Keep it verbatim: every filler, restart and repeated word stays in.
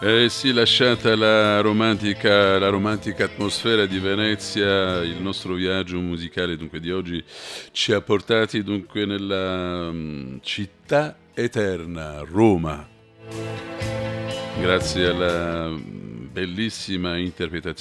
Eh sì, lasciata la romantica la romantica atmosfera di Venezia, il nostro viaggio musicale dunque di oggi ci ha portati dunque nella, mhmm, città eterna, Roma. Grazie alla, mhmm, bellissima interpretazio